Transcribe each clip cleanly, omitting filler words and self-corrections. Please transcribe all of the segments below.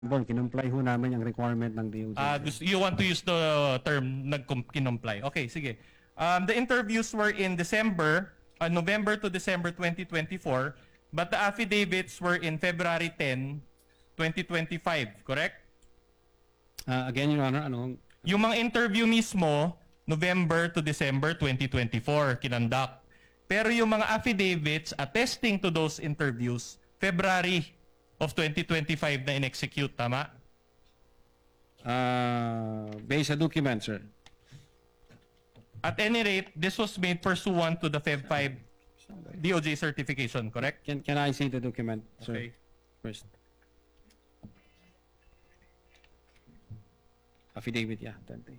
Kinumply ho namin yung requirement ng DOJ. You want to use the term kinumply. Okay, sige. The interviews were in November to December 2024, but the affidavits were in February 10, 2025, correct? Again, Your Honor, Yung mga interview mismo, November to December 2024, kinandak. Pero yung mga affidavits attesting to those interviews, February of 2025 na in-execute, tama? based sa document, sir. At any rate, this was made pursuant to the Feb 5 DOJ certification, correct? Can I see the document, sir? Okay. First. Affidavit, yeah.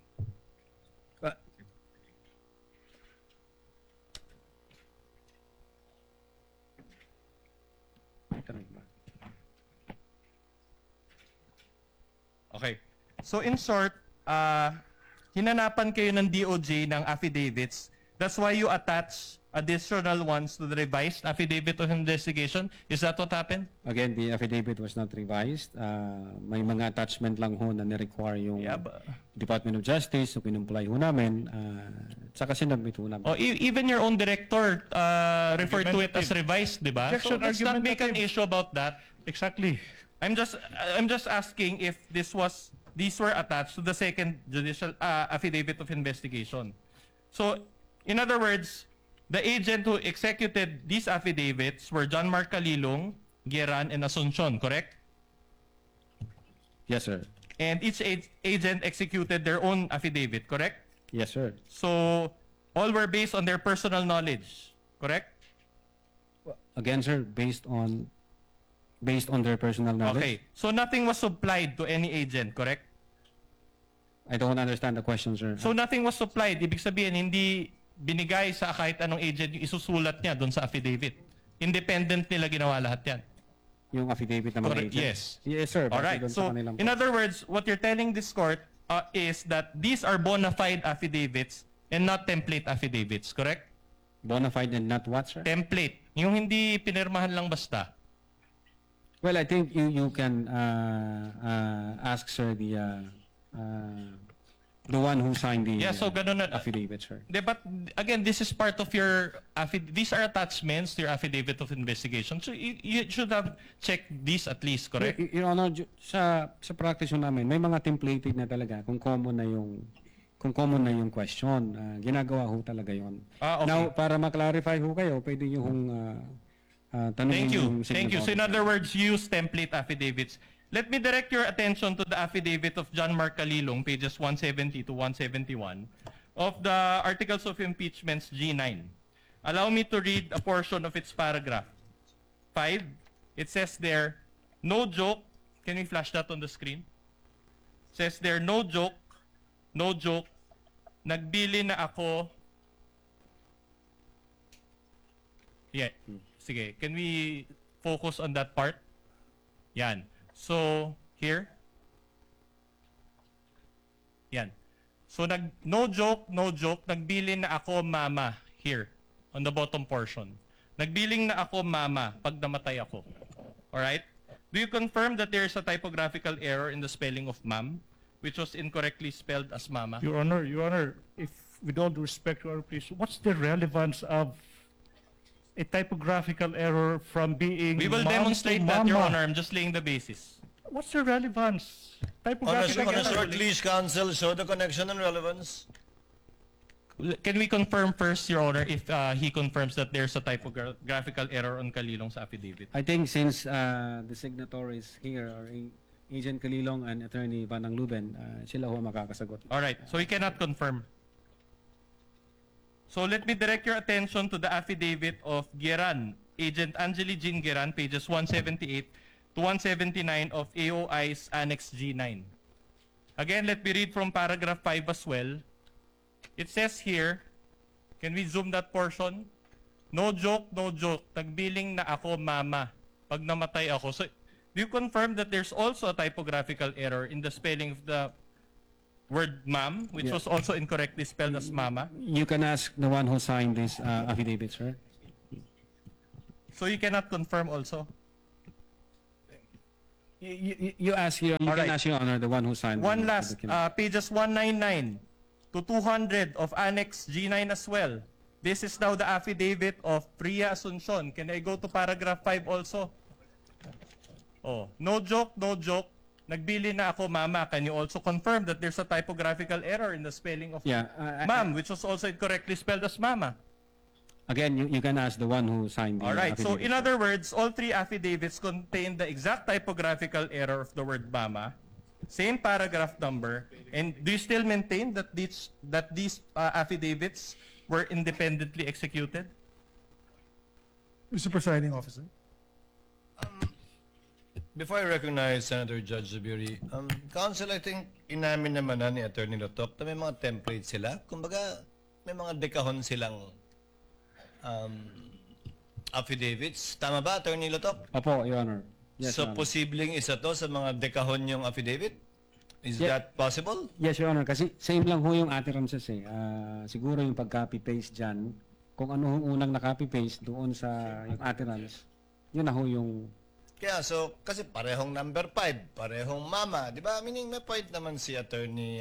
Okay. So in short, hinanapan kayo ng DOJ ng affidavits. That's why you attach additional ones to the revised affidavit of investigation. Is that what happened? Again, the affidavit was not revised. May mga attachment lang ho na ni-require yung Department of Justice, so kinumply ho namin. Saka sinabit ho namin. Oh, even your own director referred to it as revised, di ba? So let's not make an issue about that. Exactly. I'm just asking if these were attached to the second judicial affidavit of investigation. So, in other words, the agent who executed these affidavits were John Mark Calilong, Geran, and Asuncion, correct? Yes, sir. And each agent executed their own affidavit, correct? Yes, sir. So, all were based on their personal knowledge, correct? Again, sir, based on their personal knowledge. Okay. So, nothing was supplied to any agent, correct? I don't understand the question, sir. So, nothing was supplied. Ibig sabihin, hindi binigay sa kahit anong agent yung isusulat niya doon sa affidavit. Independent nila ginawa lahat yan. Yung affidavit ng mga Correct. agent? Yes. Yes, sir. Alright. Doon sa So, kanilang- in other words, what you're telling this court is that these are bona fide affidavits and not template affidavits, correct? Bona fide and not what, sir? Template. Yung hindi pinirmahan lang basta. Well, I think you can ask, sir, the one who signed the Yeah, so ganun na. affidavit, sir. But again, this is part of your these are attachments to your affidavit of investigation. So you should have checked these at least, correct? Your Honor, sa practice ho namin, may mga templated na talaga kung common na yung question. Ginagawa ho talaga yon. Okay. Now, para ma-clarify ho kayo, pwede nyo hong tanungin yung Thank you. So in other words, use template affidavits. Let me direct your attention to the affidavit of John Mark Calilong, pages 170 to 171, of the Articles of Impeachments G9. Allow me to read a portion of its paragraph. 5, it says there, no joke. Can we flash that on the screen? It says there, no joke, nagbili na ako. Yeah, sige. Can we focus on that part? Yan. So, here. Yan. So, no joke, nagbili na ako mama here on the bottom portion. Nagbiling na ako mama pag namatay ako. Alright? Do you confirm that there is a typographical error in the spelling of ma'am, which was incorrectly spelled as mama? Your Honor, if with all due respect to our police, what's the relevance of a typographical error from being We will mom demonstrate to that, Your mama? Honor. I'm just laying the basis. What's the relevance? On a Typographical error. short lease counsel, show the connection and relevance. Can we confirm first, Your Honor, if he confirms that there's a typographical error on Calilong's affidavit? I think since the signatories here are Agent Calilong and Attorney Banang Luben, sila ho makakasagot. All right. So he cannot confirm. So let me direct your attention to the affidavit of Geran, Agent Angeli Jean Geran, pages 178 to 179 of AOI's Annex G9. Again, let me read from paragraph 5 as well. It says here, can we zoom that portion? No joke, nagbiling na ako mama pag namatay ako. So, do you confirm that there's also a typographical error in the spelling of the word ma'am, which Yeah. was also incorrectly spelled as mama? You can ask the one who signed this affidavit, sir. So you cannot confirm also? You ask you All can right. ask Your Honor the one who signed One the last, document. pages 199 to 200 of Annex G9 as well. This is now the affidavit of Priya Asuncion. Can I go to paragraph 5 also? Oh, no joke, no joke. Nagbili na ako, Mama. Can you also confirm that there's a typographical error in the spelling of Yeah, Ma'am, which was also incorrectly spelled as Mama? again, you can ask the one who signed the All right. So affidavit. in other words, all three affidavits contain the exact typographical error of the word Mama, same paragraph number, and do you still maintain that these affidavits were independently executed? Mr. Presiding Officer. Before I recognize Senator Judge Zubiri, Counsel, I think inamin naman na ni Attorney Lotok na may mga templates sila. Kumbaga, may mga dekahon silang affidavits. Tama ba, Attorney Lotok? Opo, Your Honor. Yes, So, Your Honor. posibleng isa to sa mga dekahon yung affidavit? Is Yeah. that possible? Yes, Your Honor. Kasi same lang ho yung utterances eh. Siguro yung pag-copy-paste dyan, kung ano yung unang na-copy-paste doon sa yung utterance, yun na ho yung... Kaya, so, kasi parehong number 5, parehong mama, di ba? Meaning, may point naman si Attorney,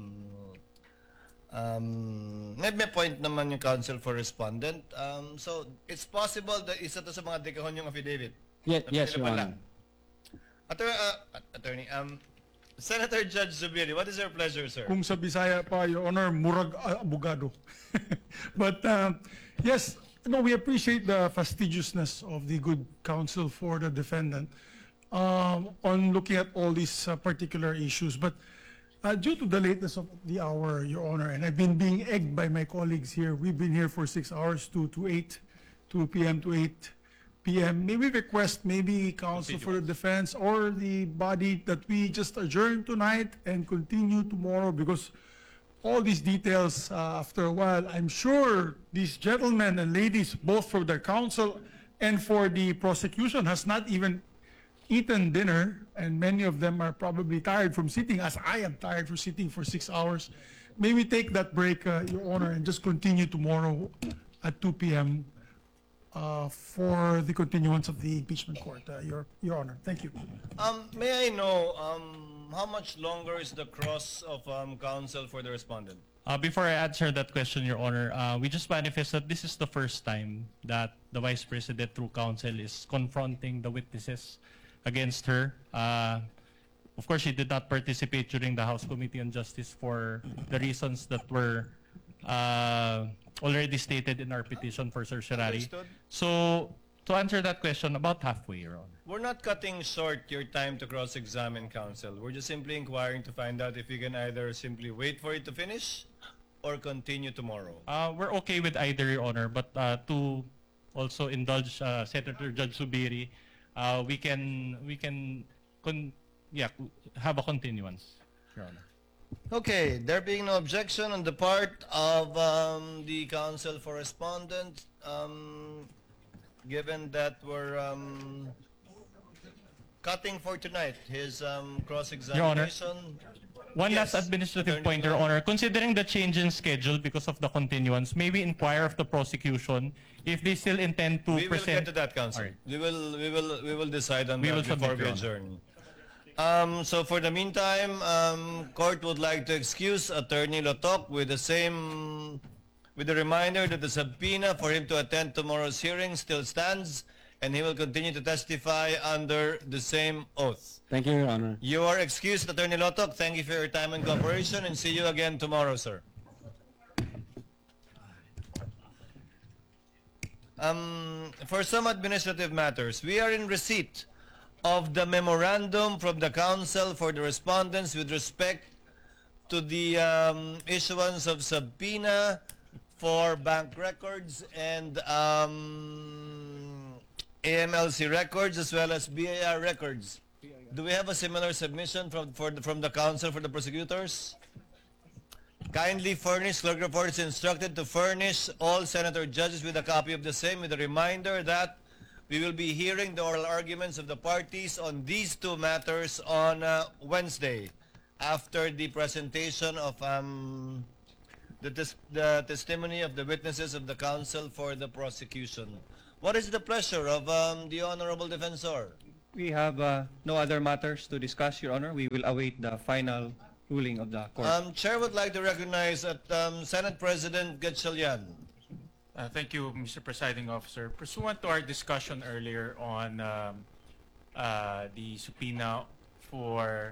may point naman yung counsel for respondent. So, it's possible that isa to sa mga dekahon yung affidavit. Yes, Your Pala. Honor. Attorney, Senator Judge Zubiri, what is your pleasure, sir? Kung sa Bisaya pa, Your Honor, murag abogado. But yes, no, we appreciate the fastidiousness of the good counsel for the defendant on looking at all these particular issues. But due to the lateness of the hour, Your Honor, and I've been being egged by my colleagues here, we've been here for 6 hours to 2 p.m. to 8 p.m. May we request maybe counsel for the defense or the body that we just adjourn tonight and continue tomorrow, because all these details, after a while, I'm sure these gentlemen and ladies, both for the counsel and for the prosecution, has not even eaten dinner, and many of them are probably tired from sitting, as I am tired from sitting for 6 hours. May we take that break, Your Honor, and just continue tomorrow at 2 p.m. For the continuance of the impeachment court, Your Honor. Thank you. May I know, how much longer is the cross of counsel for the respondent? Before I answer that question, Your Honor, we just manifest that this is the first time that the Vice President through counsel is confronting the witnesses against her. Of course, she did not participate during the House Committee on Justice for the reasons that were already stated in our petition for certiorari. Understood. So, to answer that question, about halfway, Your Honor. We're not cutting short your time to cross-examine counsel. We're just simply inquiring to find out if you can either simply wait for it to finish or continue tomorrow. We're okay with either, Your Honor, but to also indulge Senator Judge Zubiri, we can have a continuance, Your Honor. Okay, there being no objection on the part of the counsel for respondent, given that we're cutting for tonight his cross-examination. One Yes, last administrative Attorney point, Your Blanco. Honor. Considering the change in schedule because of the continuance, may we inquire of the prosecution if they still intend to We will present... get to that, counsel. All right. We will decide on We will that before submit, we Your Honor. adjourn. So for the meantime, court would like to excuse Attorney Lotok with the reminder that the subpoena for him to attend tomorrow's hearing still stands, and he will continue to testify under the same oath. Thank you, Your Honor. You are excused, Attorney Lotok. Thank you for your time and cooperation, and see you again tomorrow, sir. For some administrative matters, we are in receipt of the memorandum from the counsel for the respondents with respect to the issuance of subpoena for bank records and AMLC records as well as BAR records. Do we have a similar submission from the counsel for the prosecutors? Kindly furnish, clerk report is instructed to furnish all senator judges with a copy of the same, with a reminder that we will be hearing the oral arguments of the parties on these two matters on Wednesday after the presentation of the testimony of the witnesses of the counsel for the prosecution. What is the pleasure of the honorable defensor? We have no other matters to discuss, Your Honor. We will await the final ruling of the court. Chair would like to recognize that Senate President Gatchalian. Thank you, Mr. Presiding Officer. Pursuant to our discussion earlier on the subpoena for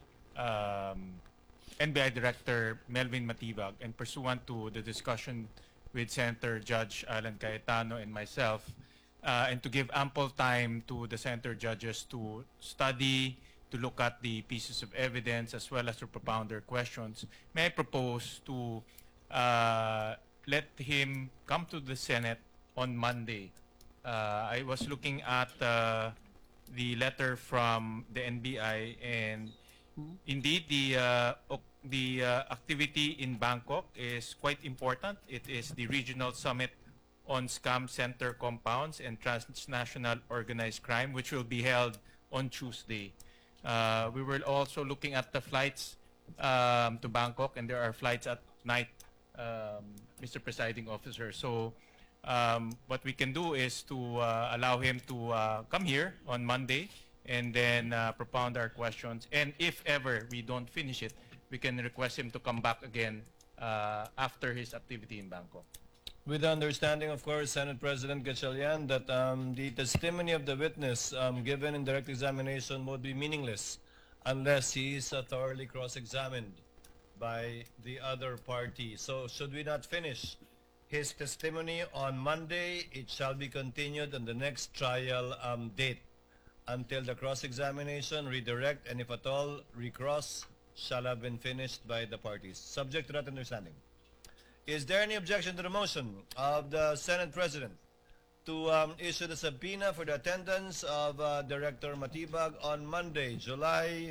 NBI Director Melvin Matibag, and pursuant to the discussion with Senator Judge Alan Cayetano and myself, and to give ample time to the Senator judges to study, to look at the pieces of evidence, as well as to propound their questions, may I propose to let him come to the Senate on Monday. I was looking at the letter from the NBI, and indeed the activity in Bangkok is quite important. It is the Regional Summit on Scam Center Compounds and Transnational Organized Crime, which will be held on Tuesday. We were also looking at the flights to Bangkok, and there are flights at night, Mr. Presiding Officer. So what we can do is to allow him to come here on Monday and then propound our questions. And if ever we don't finish it, we can request him to come back again after his activity in Bangkok. With the understanding, of course, Senate President Gatchalian, that the testimony of the witness given in direct examination would be meaningless unless he is thoroughly cross-examined by the other party. So should we not finish his testimony on Monday, it shall be continued on the next trial date until the cross-examination, redirect, and if at all, recross shall have been finished by the parties. Subject to that understanding. Is there any objection to the motion of the Senate President to issue the subpoena for the attendance of Director Matibag on Monday, July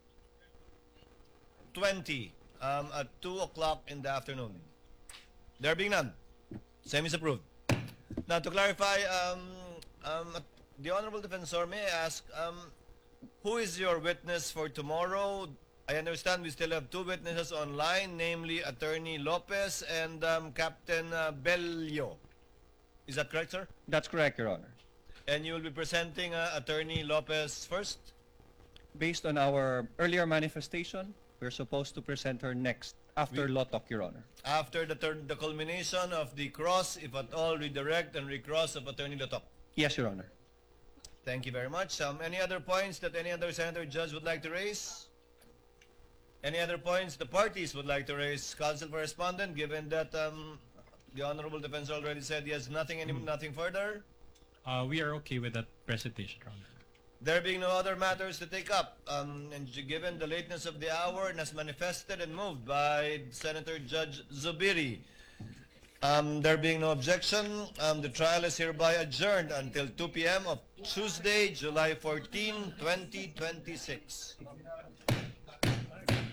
20 at 2 o'clock in the afternoon? There being none, same is approved. Now to clarify, the Honorable Defensor, may I ask, who is your witness for tomorrow? I understand we still have two witnesses online, namely Attorney Lopez and Captain Bello. Is that correct, sir? That's correct, Your Honor. And you will be presenting Attorney Lopez first? Based on our earlier manifestation, we're supposed to present her next after Lotok, Your Honor. After the culmination of the cross, if at all, redirect and recross of Attorney Lotok. Yes, Your Honor. Thank you very much. Any other points that any other senator judge would like to raise? Any other points the parties would like to raise? Counsel for Respondent, given that the Honorable Defense already said he has nothing further. We are okay with that presentation, Your Honor. There being no other matters to take up, and given the lateness of the hour and as manifested and moved by Senator Judge Zubiri, there being no objection, the trial is hereby adjourned until 2 p.m. of Tuesday, July 14, 2026.